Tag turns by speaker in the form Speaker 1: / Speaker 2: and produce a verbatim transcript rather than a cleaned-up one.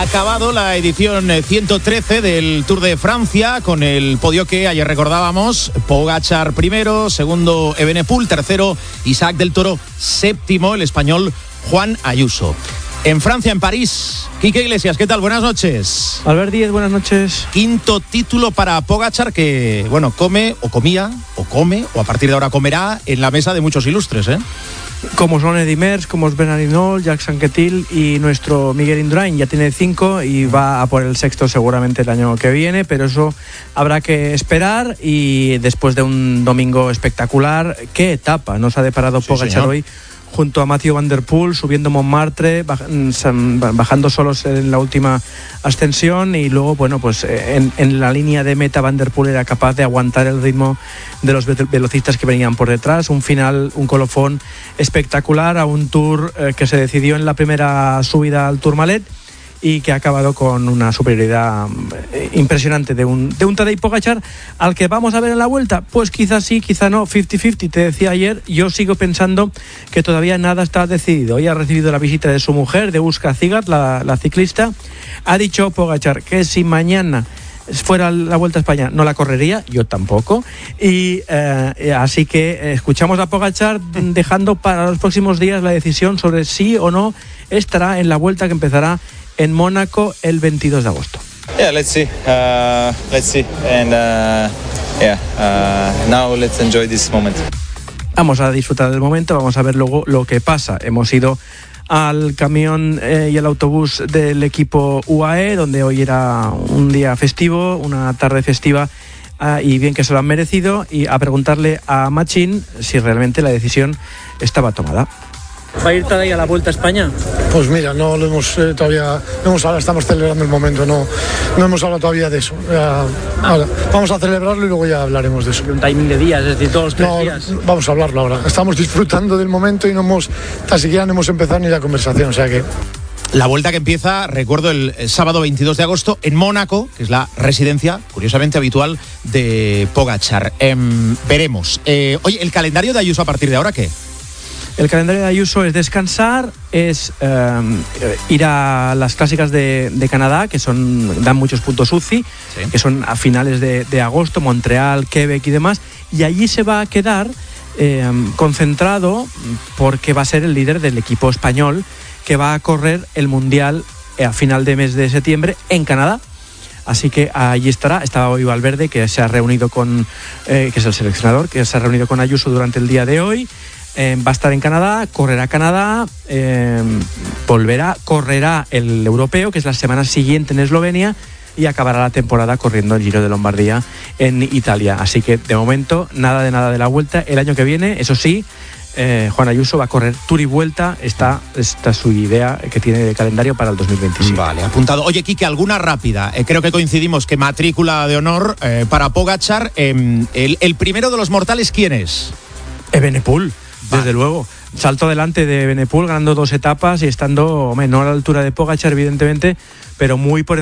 Speaker 1: acabado la edición ciento trece del Tour de Francia con el podio que ayer recordábamos: Pogačar primero, segundo Evenepoel, tercero Isaac del Toro, séptimo el español Juan Ayuso. En Francia, en París, Quique Iglesias, ¿qué tal? Buenas noches.
Speaker 2: Albert Díez, buenas noches.
Speaker 1: Quinto título para Pogačar, que, bueno, come o comía o come o a partir de ahora comerá en la mesa de muchos ilustres, ¿eh?
Speaker 2: Como son Eddy Merckx, como es Bernard Hinault, Jacques Anquetil y nuestro Miguel Indurain. Ya tiene cinco y va a por el sexto seguramente el año que viene, pero eso habrá que esperar. Y después de un domingo espectacular, ¿qué etapa nos ha deparado sí, Pogačar señor. hoy? Junto a Mathieu Van Der Poel, subiendo Montmartre, bajando solos en la última ascensión, y luego, bueno, pues en, en la línea de meta Van Der Poel era capaz de aguantar el ritmo de los velocistas que venían por detrás. Un final, un colofón espectacular a un Tour eh, que se decidió en la primera subida al Tourmalet y que ha acabado con una superioridad impresionante de un, de un Tadej Pogačar, al que vamos a ver en la vuelta. Pues quizás sí, quizá no, cincuenta cincuenta. Te decía ayer, yo sigo pensando que todavía nada está decidido. Hoy ha recibido la visita de su mujer, de Uska Zigat, la, la ciclista. Ha dicho Pogačar que si mañana fuera la Vuelta a España no la correría, yo tampoco, y eh, así que escuchamos a Pogačar dejando para los próximos días la decisión sobre sí o no estará en la Vuelta que empezará en Mónaco el veintidós de agosto.
Speaker 3: Yeah, let's see. Uh, let's see. And uh, yeah, uh, now let's enjoy this moment.
Speaker 2: Vamos a disfrutar del momento, vamos a ver luego lo que pasa. Hemos ido al camión eh, y al autobús del equipo U A E, donde hoy era un día festivo, una tarde festiva, uh, y bien que se lo han merecido, y a preguntarle a Machín si realmente la decisión estaba tomada.
Speaker 4: ¿Va a ir Tadej a la Vuelta a España?
Speaker 5: Pues mira, no lo hemos eh, todavía, no hemos, ahora estamos celebrando el momento, no, no hemos hablado todavía de eso. Ya, ahora, vamos a celebrarlo y luego ya hablaremos de eso.
Speaker 4: Un timing de días, es decir, todos los tres
Speaker 5: no,
Speaker 4: días.
Speaker 5: Vamos a hablarlo ahora. Estamos disfrutando del momento y no hemos, tan siquiera no hemos empezado ni la conversación, o sea que...
Speaker 1: La Vuelta que empieza, recuerdo, el sábado veintidós de agosto en Mónaco, que es la residencia, curiosamente, habitual de Pogačar. Eh, veremos. Eh, oye, ¿el calendario de Ayuso a partir de ahora qué?
Speaker 2: El calendario de Ayuso es descansar, es eh, ir a las clásicas de, de Canadá, que son dan muchos puntos U C I, sí. que son a finales de, de agosto, Montreal, Quebec y demás, y allí se va a quedar eh, concentrado porque va a ser el líder del equipo español que va a correr el Mundial a final de mes de septiembre en Canadá. Así que allí estará. Estaba hoy Valverde, que se ha reunido con, eh, que es el seleccionador, que se ha reunido con Ayuso durante el día de hoy. Eh, va a estar en Canadá, correrá Canadá, eh, volverá, correrá el europeo, que es la semana siguiente en Eslovenia, y acabará la temporada corriendo el Giro de Lombardía en Italia. Así que de momento nada de nada de la Vuelta. El año que viene, eso sí, eh, Juan Ayuso va a correr Tour y Vuelta. Esta, esta es su idea que tiene de calendario para el dos mil veintisiete.
Speaker 1: Vale, apuntado. Oye, Quique, alguna rápida. Eh, creo que coincidimos que matrícula de honor eh, para Pogačar. Eh, el, el primero de los mortales, ¿quién es?
Speaker 2: Evenepoel. Desde luego, salto adelante de Evenepoel, ganando dos etapas y estando, hombre, no a la altura de Pogačar, evidentemente, pero muy por